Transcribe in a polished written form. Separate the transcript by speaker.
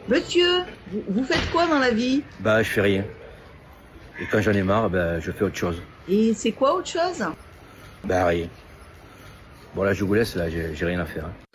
Speaker 1: Monsieur, vous faites quoi dans la vie?
Speaker 2: Bah, je fais rien. Et quand j'en ai marre, bah, je fais autre chose.
Speaker 1: Et c'est quoi autre chose?
Speaker 2: Bah, rien. Bon, là, je vous laisse, là, j'ai rien à faire. Hein.